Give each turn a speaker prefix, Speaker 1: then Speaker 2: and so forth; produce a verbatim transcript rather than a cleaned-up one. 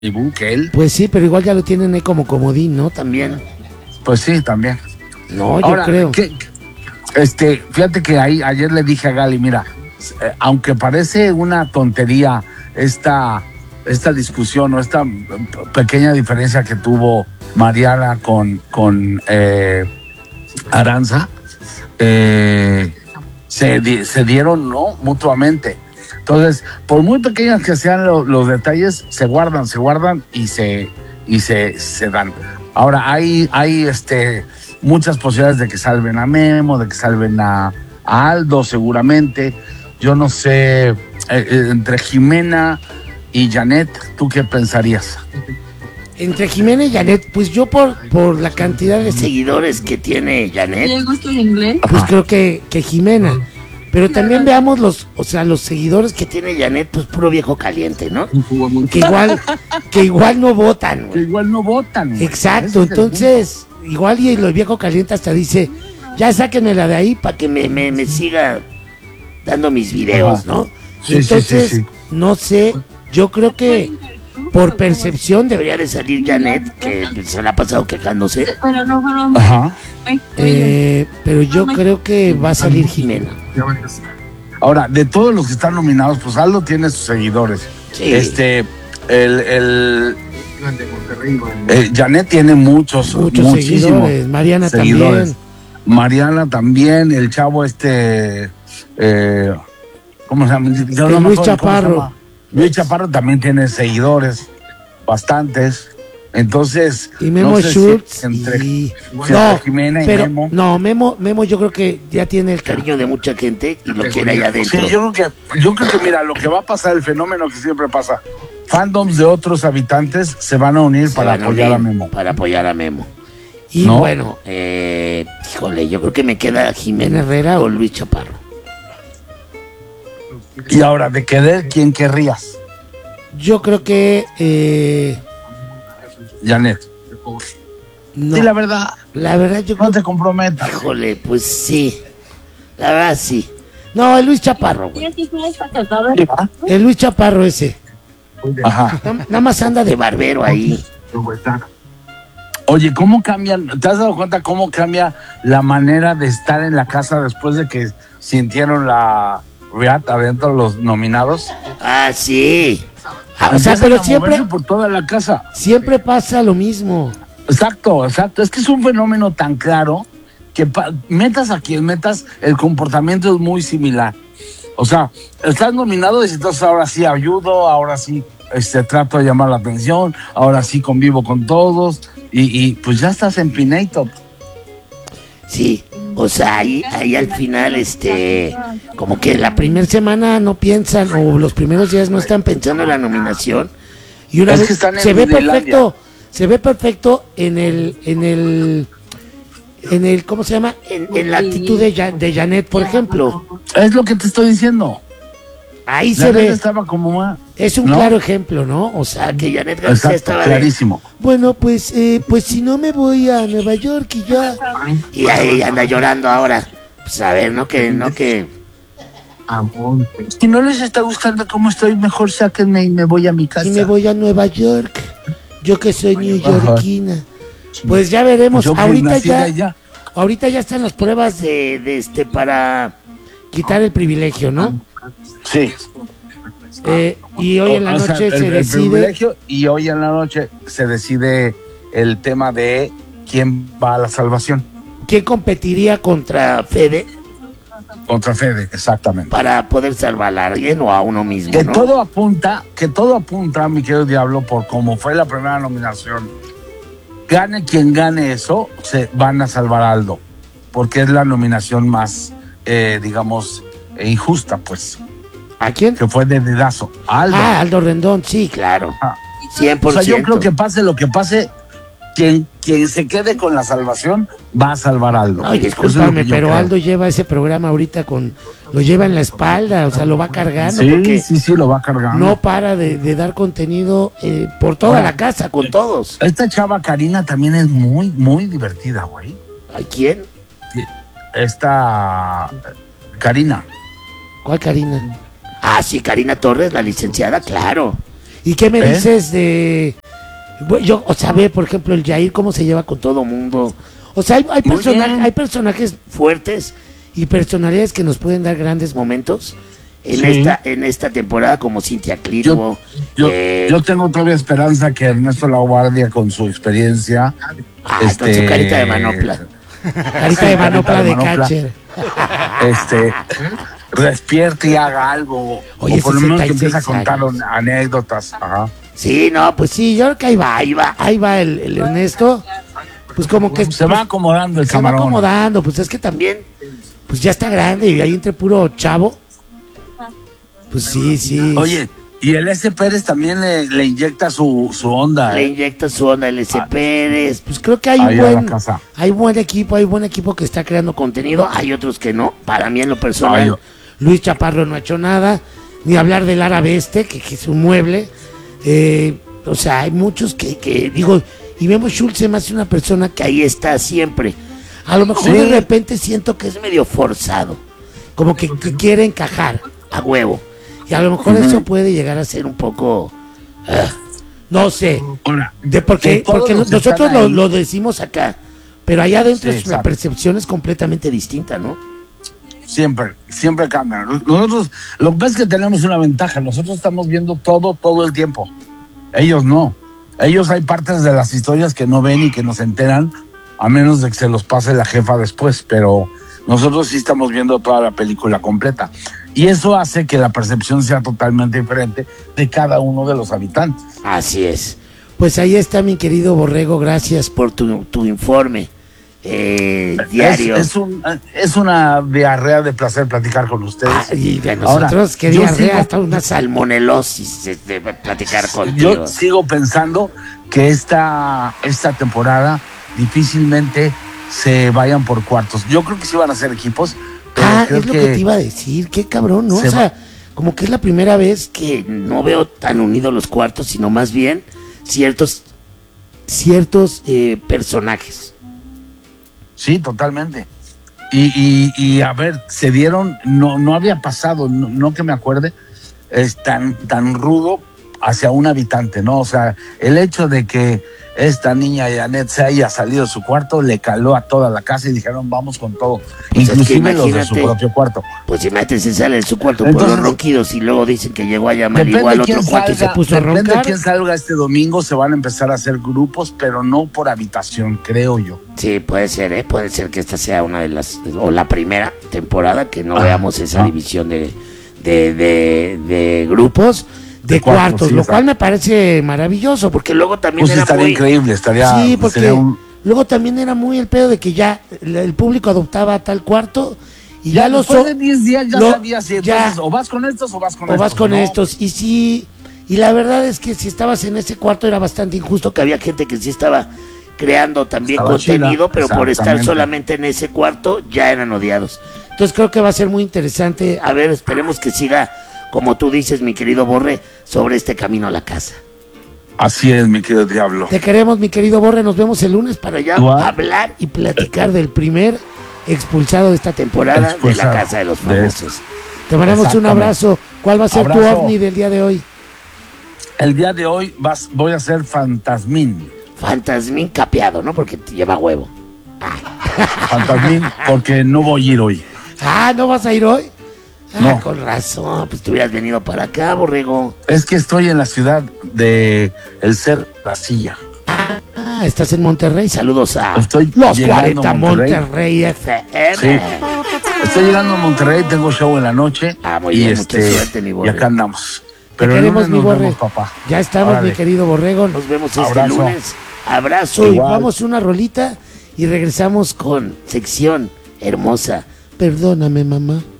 Speaker 1: que él.
Speaker 2: Pues sí, pero igual ya lo tienen ahí como comodín, ¿no? También.
Speaker 1: Pues sí, también.
Speaker 2: No, yo
Speaker 1: Ahora,
Speaker 2: creo.
Speaker 1: ¿qué, este, fíjate que ahí ayer le dije a Gali, mira, eh, aunque parece una tontería esta, esta discusión o esta pequeña diferencia que tuvo Mariana con, con eh, Aranza, eh, se, se dieron, ¿no? Mutuamente. Entonces, por muy pequeñas que sean lo, los detalles, se guardan, se guardan y se, y se, se dan. Ahora, hay, hay este, muchas posibilidades de que salven a Memo, de que salven a, a Aldo, seguramente. Yo no sé, eh, eh, entre Jimena y Janet, ¿tú qué pensarías?
Speaker 2: Entre Jimena y Janet, pues yo por, por la cantidad de seguidores que tiene Janet,
Speaker 3: ¿Le gusta el inglés?
Speaker 2: pues creo que, que Jimena. Pero también veamos los, o sea, los seguidores que tiene Janet, pues puro viejo caliente, ¿no? Que igual, que igual no votan,
Speaker 1: Que
Speaker 2: güey.
Speaker 1: igual no votan. güey.
Speaker 2: Exacto,
Speaker 1: Ese es el
Speaker 2: entonces, igual y los viejo caliente hasta dice, ya sáquenmela de ahí para que me, me, me siga dando mis videos,
Speaker 1: Ajá.
Speaker 2: ¿no?
Speaker 1: Sí,
Speaker 2: Entonces,
Speaker 1: sí, sí, sí.
Speaker 2: no sé, yo creo que por percepción debería de salir Janet, que se la ha pasado quejándose,
Speaker 3: Pero no fueron.
Speaker 1: Ajá.
Speaker 3: Ay,
Speaker 2: eh, pero yo creo que va a salir Jimena.
Speaker 1: Ahora, de todos los que están nominados, pues Aldo tiene sus seguidores.
Speaker 2: Sí.
Speaker 1: Este, el, el eh, Janet tiene muchos,
Speaker 2: Muchos
Speaker 1: muchísimos
Speaker 2: seguidores, Mariana
Speaker 1: seguidores.
Speaker 2: también.
Speaker 1: Mariana también, el chavo este, eh, ¿cómo se llama? Yo
Speaker 2: Que
Speaker 1: no me
Speaker 2: Luis
Speaker 1: acuerdo cómo se
Speaker 2: Chaparro.
Speaker 1: llama. Luis Chaparro también tiene seguidores, bastantes. Entonces,
Speaker 2: Y Memo
Speaker 1: no sé si
Speaker 2: Schultz
Speaker 1: entre,
Speaker 2: y...
Speaker 1: si entre
Speaker 2: No,
Speaker 1: Jimena y
Speaker 2: pero
Speaker 1: Memo.
Speaker 2: no, Memo, Memo yo creo que ya tiene el cariño de mucha gente y lo quiere allá adentro.
Speaker 1: Sí, yo creo que, yo creo que mira, lo que va a pasar, el fenómeno que siempre pasa, fandoms de otros habitantes se van a unir
Speaker 2: Se
Speaker 1: para
Speaker 2: van a
Speaker 1: apoyar
Speaker 2: unir
Speaker 1: a Memo.
Speaker 2: Para apoyar a Memo. Y
Speaker 1: ¿No?
Speaker 2: bueno, eh, híjole, yo creo que me queda Jimena Herrera o Luis Chaparro.
Speaker 1: Y ahora, de querer, ¿quién querrías?
Speaker 2: Yo creo que... Eh,
Speaker 1: Janet.
Speaker 2: no,
Speaker 1: Sí, la verdad,
Speaker 2: la verdad yo
Speaker 1: no
Speaker 2: creo...
Speaker 1: te comprometas.
Speaker 2: Híjole, pues sí. La verdad sí. No, el Luis Chaparro, güey.
Speaker 3: ya sí fue esta casada.
Speaker 2: El Luis Chaparro ese.
Speaker 1: Ajá.
Speaker 2: Na- Nada más anda de barbero ahí.
Speaker 1: Oye, ¿cómo cambian? ¿Te has dado cuenta cómo cambia la manera de estar en la casa después de que sintieron la riata adentro los nominados?
Speaker 2: Ah, sí. Ah, o sea,
Speaker 1: Empiezan
Speaker 2: pero
Speaker 1: a
Speaker 2: siempre,
Speaker 1: moverse por toda la casa.
Speaker 2: siempre pasa lo mismo.
Speaker 1: Exacto, exacto. Es que es un fenómeno tan claro que pa- metas a quien metas, el comportamiento es muy similar. O sea, estás nominado y entonces ahora sí ayudo, ahora sí este, trato de llamar la atención, ahora sí convivo con todos y, y pues ya estás empinated.
Speaker 2: Sí. O sea, ahí, ahí al final, este, como que la primera semana no piensan, o los primeros días no están pensando en la nominación. Y una
Speaker 1: Es
Speaker 2: vez
Speaker 1: que están en
Speaker 2: se ve
Speaker 1: Disneylandia.
Speaker 2: perfecto, se ve perfecto en el, en el, en el, ¿cómo se llama? En, en la actitud de, Ja- de Janet, por ejemplo.
Speaker 1: Es lo que te estoy diciendo.
Speaker 2: Ahí
Speaker 1: La
Speaker 2: se
Speaker 1: neta
Speaker 2: ve,
Speaker 1: estaba como más.
Speaker 2: es un
Speaker 1: ¿no?
Speaker 2: claro ejemplo, ¿no? O sea, que Janet García
Speaker 1: Exacto,
Speaker 2: estaba de,
Speaker 1: clarísimo.
Speaker 2: bueno, pues, eh, pues si no me voy a Nueva York y ya. Y ahí anda llorando ahora. Pues a ver, no que, no que.
Speaker 1: Si no les está gustando cómo estoy, mejor sáquenme y me voy a mi casa.
Speaker 2: Y me voy a Nueva York. Yo que soy neoyorquina. Pues ya veremos.
Speaker 1: Yo que
Speaker 2: Ahorita
Speaker 1: nací de
Speaker 2: ya,
Speaker 1: allá.
Speaker 2: ahorita ya están las pruebas de, de este para quitar el privilegio, ¿no?
Speaker 1: Sí.
Speaker 2: Eh, y hoy en la
Speaker 1: O sea,
Speaker 2: noche
Speaker 1: el-
Speaker 2: se
Speaker 1: el
Speaker 2: decide.
Speaker 1: privilegio, y hoy en la noche se decide el tema de quién va a la salvación.
Speaker 2: ¿Quién competiría contra Fede
Speaker 1: Contra Fede, exactamente.
Speaker 2: para poder salvar a alguien o a uno mismo,
Speaker 1: Que
Speaker 2: ¿no?
Speaker 1: todo apunta, que todo apunta, mi querido Diablo, por cómo fue la primera nominación. Gane quien gane eso, se van a salvar a Aldo, porque es la nominación más, eh, digamos, eh, injusta, pues,
Speaker 2: ¿A quién?
Speaker 1: que fue de dedazo. A Aldo.
Speaker 2: Ah, Aldo Rendón, sí, claro.
Speaker 1: Ah.
Speaker 2: cien por
Speaker 1: O
Speaker 2: ciento.
Speaker 1: sea, yo creo que pase lo que pase, quien, quien se quede con la salvación va a salvar a Aldo.
Speaker 2: Ay,
Speaker 1: Eso es lo
Speaker 2: discúlpame,
Speaker 1: que yo
Speaker 2: pero
Speaker 1: creo.
Speaker 2: Aldo lleva ese programa ahorita con... Lo lleva en la espalda, o sea, lo va cargando
Speaker 1: Sí,
Speaker 2: porque
Speaker 1: sí, sí, lo va cargando.
Speaker 2: no para de, de dar contenido eh, por toda
Speaker 1: Ahora,
Speaker 2: la casa, con todos.
Speaker 1: Esta chava Karina también es muy, muy divertida, güey.
Speaker 2: ¿A quién?
Speaker 1: Esta Karina.
Speaker 2: ¿Cuál Karina? Ah, sí, Karina Torres, la licenciada, claro. ¿Y qué me
Speaker 1: ¿Eh?
Speaker 2: dices de... bueno, yo, o sea, ve, por ejemplo, el Jair, cómo se lleva con todo mundo. O sea, hay, hay,
Speaker 1: Muy
Speaker 2: persona-
Speaker 1: bien.
Speaker 2: hay personajes fuertes y personalidades que nos pueden dar grandes momentos en,
Speaker 1: Sí.
Speaker 2: esta, en esta temporada, como Cintia Clitbo.
Speaker 1: Yo,
Speaker 2: eh,
Speaker 1: yo tengo todavía esperanza que Ernesto La Guardia, con su experiencia,
Speaker 2: ah, con
Speaker 1: este,
Speaker 2: su carita de manopla. Carita de
Speaker 1: Sí,
Speaker 2: manopla
Speaker 1: carita de
Speaker 2: de
Speaker 1: manopla.
Speaker 2: catcher.
Speaker 1: este, despierte y haga algo.
Speaker 2: Oye,
Speaker 1: o por lo menos que
Speaker 2: sesenta y
Speaker 1: empiece a
Speaker 2: seis
Speaker 1: contar
Speaker 2: años.
Speaker 1: anécdotas. Ajá.
Speaker 2: Sí, no, pues sí, yo creo que ahí va, ahí va, ahí va el, el Ernesto. Pues como que
Speaker 1: Se va acomodando el
Speaker 2: se va
Speaker 1: camarón.
Speaker 2: acomodando, pues es que también, pues ya está grande y ahí entre puro chavo. Pues sí, sí.
Speaker 1: Oye, y el S. Pérez también le, le inyecta su, su onda.
Speaker 2: Le
Speaker 1: ¿eh?
Speaker 2: inyecta su onda el S. Pérez. Pues creo que hay
Speaker 1: Ahí
Speaker 2: un
Speaker 1: a la
Speaker 2: buen,
Speaker 1: casa.
Speaker 2: hay buen equipo, hay buen equipo que está creando contenido. Hay otros que no. Para mí en lo personal,
Speaker 1: Ay, yo-
Speaker 2: Luis Chaparro no ha hecho nada. Ni hablar del árabe este, que, que es un mueble. Eh, o sea, hay muchos que, que digo, y Memo Schultz se me hace una persona que ahí está siempre. A lo mejor
Speaker 1: Sí.
Speaker 2: de repente siento que es medio forzado. Como que, que quiere encajar a huevo. Y a lo mejor
Speaker 1: Ujú.
Speaker 2: eso puede llegar a ser un poco... ah, no sé.
Speaker 1: Ahora,
Speaker 2: De porque,
Speaker 1: que todos
Speaker 2: porque
Speaker 1: los que
Speaker 2: nosotros
Speaker 1: están
Speaker 2: lo,
Speaker 1: ahí-
Speaker 2: lo decimos acá, pero allá adentro
Speaker 1: Sí,
Speaker 2: es- la
Speaker 1: exacto.
Speaker 2: percepción es completamente distinta, ¿no?
Speaker 1: Siempre, siempre cambian. Nosotros, lo que pasa es que tenemos una ventaja. Nosotros estamos viendo todo, todo el tiempo. Ellos no. Ellos hay partes de las historias que no ven y que no se enteran, a menos de que se los pase la jefa después. Pero nosotros sí estamos viendo toda la película completa. Y eso hace que la percepción sea totalmente diferente de cada uno de los habitantes.
Speaker 2: Así es. Pues ahí está mi querido Borrego, gracias por tu, tu informe eh, diario.
Speaker 1: Es, es, un, es una diarrea de placer platicar con ustedes.
Speaker 2: Ah, y de
Speaker 1: Ahora,
Speaker 2: nosotros, qué
Speaker 1: yo
Speaker 2: diarrea,
Speaker 1: sigo-
Speaker 2: hasta una salmonelosis de, de platicar contigo.
Speaker 1: Yo sigo pensando que esta, esta temporada difícilmente se vayan por cuartos. Yo creo que sí van a ser equipos. pero
Speaker 2: Ah,
Speaker 1: creo
Speaker 2: es lo que te iba a decir, qué cabrón, ¿no?
Speaker 1: Se
Speaker 2: O sea,
Speaker 1: va-
Speaker 2: como que es la primera vez que no veo tan unidos los cuartos, sino más bien ciertos, ciertos eh, personajes.
Speaker 1: Sí, totalmente. Y, y, y a ver, se dieron, no, no había pasado, no, no que me acuerde, es tan, tan rudo hacia un habitante, ¿no? O sea, el hecho de que esta niña Janet se haya salido de su cuarto le caló a toda la casa y dijeron vamos con todo,
Speaker 2: Pues es que
Speaker 1: inclusive los de su
Speaker 2: imagínate.
Speaker 1: propio cuarto.
Speaker 2: Pues imagínate, se sale de su cuarto por
Speaker 1: Entonces-
Speaker 2: los ronquidos y luego dicen que llegó a llamar
Speaker 1: Depende
Speaker 2: igual
Speaker 1: de
Speaker 2: otro
Speaker 1: quién
Speaker 2: cuarto y se
Speaker 1: salga,
Speaker 2: puso a
Speaker 1: depende de
Speaker 2: roncar.
Speaker 1: quién salga este domingo, se van a empezar a hacer grupos, pero no por habitación, creo yo.
Speaker 2: Sí, puede ser, ¿eh? Puede ser que esta sea una de las, o la primera temporada que no
Speaker 1: Ah,
Speaker 2: veamos esa
Speaker 1: ah.
Speaker 2: división de, de, de, de grupos, de,
Speaker 1: De cuartos,
Speaker 2: cuartos,
Speaker 1: sí,
Speaker 2: lo
Speaker 1: exacto.
Speaker 2: cual me parece maravilloso, porque luego también
Speaker 1: Pues
Speaker 2: era
Speaker 1: estaría
Speaker 2: muy...
Speaker 1: increíble, estaría,
Speaker 2: Sí, porque
Speaker 1: sería un...
Speaker 2: luego también era muy el pedo de que ya el, el público adoptaba tal cuarto y ya,
Speaker 1: Ya
Speaker 2: los...
Speaker 1: después de diez días ya
Speaker 2: lo-
Speaker 1: sabías si
Speaker 2: ya-
Speaker 1: entonces o vas con estos o vas con
Speaker 2: o
Speaker 1: estos.
Speaker 2: vas con
Speaker 1: ¿no?
Speaker 2: estos. Y sí, y la verdad es que si estabas en ese cuarto era bastante injusto, que había gente que sí estaba creando también
Speaker 1: Estaba
Speaker 2: contenido,
Speaker 1: chida,
Speaker 2: pero por estar
Speaker 1: exactamente.
Speaker 2: solamente en ese cuarto ya eran odiados. Entonces creo que va a ser muy interesante. A ver, esperemos que siga, como tú dices, mi querido Borre, sobre este camino a la casa.
Speaker 1: Así es, mi querido diablo.
Speaker 2: Te queremos, mi querido Borre. Nos vemos el lunes para ya
Speaker 1: Igual.
Speaker 2: hablar y platicar del primer expulsado de esta temporada
Speaker 1: Expulsado.
Speaker 2: de la Casa de los
Speaker 1: De-
Speaker 2: Famosos. Te mandamos un
Speaker 1: Exactamente.
Speaker 2: abrazo. ¿Cuál va a ser tu
Speaker 1: Abrazo.
Speaker 2: ovni del día de hoy?
Speaker 1: El día de hoy vas, voy a ser fantasmín.
Speaker 2: Fantasmín capeado, ¿no? Porque te lleva huevo.
Speaker 1: Fantasmín porque no voy a ir hoy.
Speaker 2: Ah, ¿no vas a ir hoy? Ah,
Speaker 1: No.
Speaker 2: con razón. Pues te hubieras venido para acá, borrego.
Speaker 1: Es que estoy en la ciudad de El Ser La Silla.
Speaker 2: Ah, estás en Monterrey. Saludos a
Speaker 1: Estoy
Speaker 2: los
Speaker 1: llegando
Speaker 2: cuarenta
Speaker 1: a Monterrey.
Speaker 2: Monterrey F M.
Speaker 1: Sí. Estoy llegando a Monterrey, tengo show en la noche.
Speaker 2: Ah, muy
Speaker 1: y
Speaker 2: bien, mucha
Speaker 1: este,
Speaker 2: suerte, mi
Speaker 1: y
Speaker 2: Borre.
Speaker 1: acá andamos.
Speaker 2: Te
Speaker 1: Pero el
Speaker 2: queremos,
Speaker 1: lunes
Speaker 2: mi
Speaker 1: nos
Speaker 2: Borre.
Speaker 1: vemos, papá.
Speaker 2: Ya estamos,
Speaker 1: Órale.
Speaker 2: mi querido borrego. Nos vemos este
Speaker 1: Abrazo.
Speaker 2: lunes. Abrazo y
Speaker 1: Igual.
Speaker 2: vamos una rolita y regresamos con sección hermosa. Perdóname, mamá.